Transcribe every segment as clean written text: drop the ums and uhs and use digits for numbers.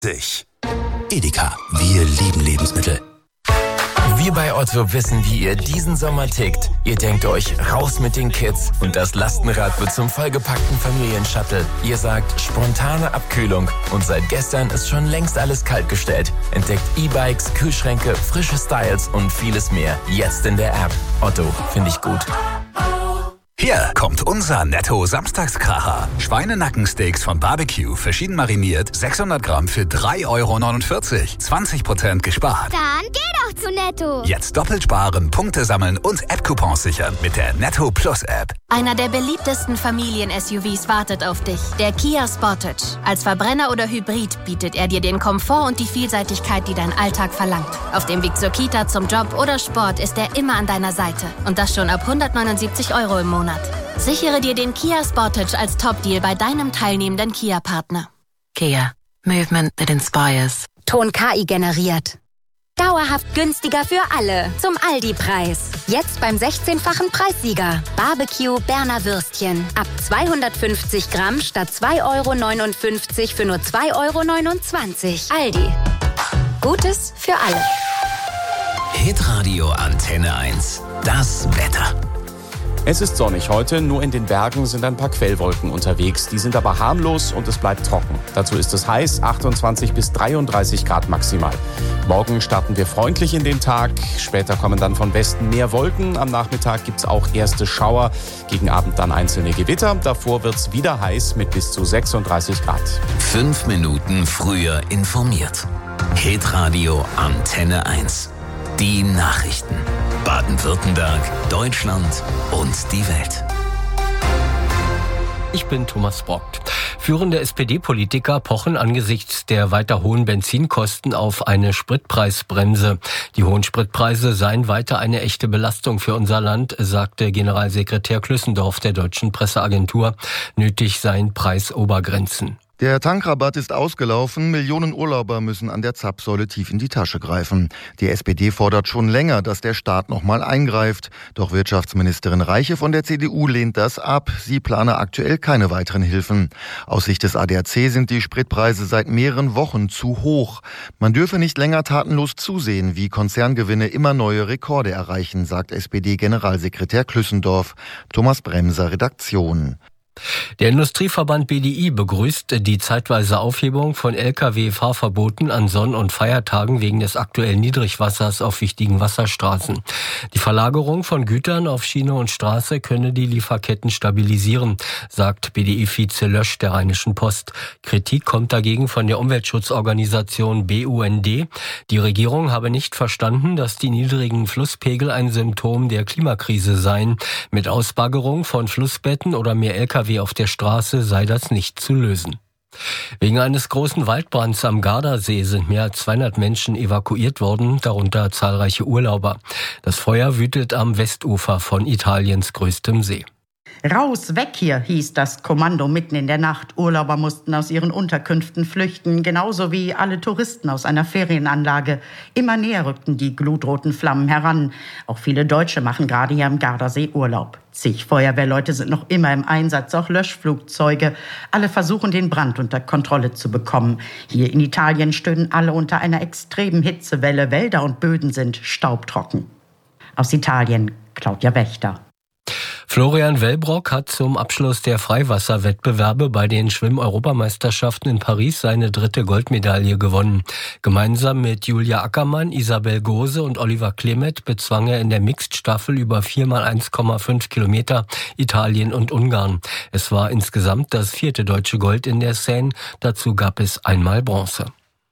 Dich. Edeka, wir lieben Lebensmittel. Wir bei Otto wissen, wie ihr diesen Sommer tickt. Ihr denkt euch, raus mit den Kids und das Lastenrad wird zum vollgepackten Familienshuttle. Ihr sagt, spontane Abkühlung und seit gestern ist schon längst alles kaltgestellt. Entdeckt E-Bikes, Kühlschränke, frische Styles und vieles mehr. Jetzt in der App. Otto, finde ich gut. Hier kommt unser Netto-Samstagskracher. Schweinenackensteaks von Barbecue, verschieden mariniert, 600 Gramm für 3,49 €. 20% gespart. Dann geh doch zu Netto. Jetzt doppelt sparen, Punkte sammeln und App-Coupons sichern mit der Netto Plus App. Einer der beliebtesten Familien-SUVs wartet auf dich. Der Kia Sportage. Als Verbrenner oder Hybrid bietet er dir den Komfort und die Vielseitigkeit, die dein Alltag verlangt. Auf dem Weg zur Kita, zum Job oder Sport ist er immer an deiner Seite. Und das schon ab 179 € im Monat. Sichere dir den Kia Sportage als Top-Deal bei deinem teilnehmenden Kia-Partner. Kia. Movement that inspires. Ton KI generiert. Dauerhaft günstiger für alle. Zum Aldi-Preis. Jetzt beim 16-fachen Preissieger. Barbecue Berner Würstchen. Ab 250 Gramm statt 2,59 € für nur 2,29 €. Aldi. Gutes für alle. Hitradio Antenne 1. Das Wetter. Es ist sonnig heute, nur in den Bergen sind ein paar Quellwolken unterwegs. Die sind aber harmlos und es bleibt trocken. Dazu ist es heiß, 28 bis 33 Grad maximal. Morgen starten wir freundlich in den Tag. Später kommen dann von Westen mehr Wolken. Am Nachmittag gibt es auch erste Schauer. Gegen Abend dann einzelne Gewitter. Davor wird es wieder heiß mit bis zu 36 Grad. 5 Minuten früher informiert. Hitradio Antenne 1. Die Nachrichten. Baden-Württemberg, Deutschland und die Welt. Ich bin Thomas Brockt. Führende SPD-Politiker pochen angesichts der weiter hohen Benzinkosten auf eine Spritpreisbremse. Die hohen Spritpreise seien weiter eine echte Belastung für unser Land, sagte Generalsekretär Klüssendorf der Deutschen Presseagentur. Nötig seien Preisobergrenzen. Der Tankrabatt ist ausgelaufen. Millionen Urlauber müssen an der Zapfsäule tief in die Tasche greifen. Die SPD fordert schon länger, dass der Staat nochmal eingreift. Doch Wirtschaftsministerin Reiche von der CDU lehnt das ab. Sie plane aktuell keine weiteren Hilfen. Aus Sicht des ADAC sind die Spritpreise seit mehreren Wochen zu hoch. Man dürfe nicht länger tatenlos zusehen, wie Konzerngewinne immer neue Rekorde erreichen, sagt SPD-Generalsekretär Klüssendorf. Thomas Bremser, Redaktion. Der Industrieverband BDI begrüßt die zeitweise Aufhebung von Lkw-Fahrverboten an Sonn- und Feiertagen wegen des aktuellen Niedrigwassers auf wichtigen Wasserstraßen. Die Verlagerung von Gütern auf Schiene und Straße könne die Lieferketten stabilisieren, sagt BDI-Vize Lösch der Rheinischen Post. Kritik kommt dagegen von der Umweltschutzorganisation BUND. Die Regierung habe nicht verstanden, dass die niedrigen Flusspegel ein Symptom der Klimakrise seien. Mit Ausbaggerung von Flussbetten oder mehr Lkw auf der Straße sei das nicht zu lösen. Wegen eines großen Waldbrands am Gardasee sind mehr als 200 Menschen evakuiert worden, darunter zahlreiche Urlauber. Das Feuer wütet am Westufer von Italiens größtem See. Raus, weg hier, hieß das Kommando mitten in der Nacht. Urlauber mussten aus ihren Unterkünften flüchten, genauso wie alle Touristen aus einer Ferienanlage. Immer näher rückten die glutroten Flammen heran. Auch viele Deutsche machen gerade hier am Gardasee Urlaub. Zig Feuerwehrleute sind noch immer im Einsatz, auch Löschflugzeuge. Alle versuchen, den Brand unter Kontrolle zu bekommen. Hier in Italien stöhnen alle unter einer extremen Hitzewelle. Wälder und Böden sind staubtrocken. Aus Italien, Claudia Wächter. Florian Wellbrock hat zum Abschluss der Freiwasserwettbewerbe bei den Schwimm-Europameisterschaften in Paris seine 3. Goldmedaille gewonnen. Gemeinsam mit Julia Ackermann, Isabel Gose und Oliver Klemet bezwang er in der Mixed-Staffel über 4 mal 1,5 Kilometer Italien und Ungarn. Es war insgesamt das 4. deutsche Gold in der Seine. Dazu gab es einmal Bronze.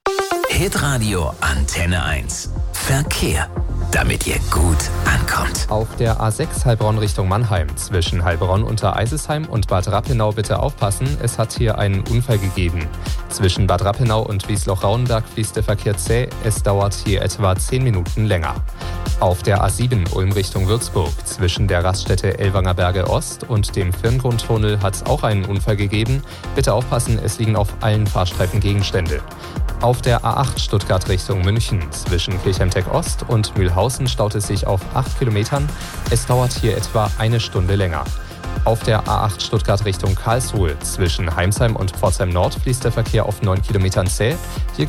Hitradio Antenne 1. Verkehr, damit ihr gut ankommt. Auf der A6 Heilbronn Richtung Mannheim zwischen Heilbronn unter Eisesheim und Bad Rappenau bitte aufpassen, es hat hier einen Unfall gegeben. Zwischen Bad Rappenau und Wiesloch-Rauenberg fließt der Verkehr zäh, es dauert hier etwa 10 Minuten länger. Auf der A7 Ulm Richtung Würzburg zwischen der Raststätte Ellwanger Berge Ost und dem Firngrundtunnel hat es auch einen Unfall gegeben. Bitte aufpassen, es liegen auf allen Fahrstreifen Gegenstände. Auf der A8 Stuttgart Richtung München zwischen Kirchheim-Tech Ost und Mühlhausen staut es sich auf 8 Kilometern. Es dauert hier etwa eine Stunde länger. Auf der A8 Stuttgart Richtung Karlsruhe zwischen Heimsheim und Pforzheim Nord fließt der Verkehr auf 9 Kilometern zäh. Hier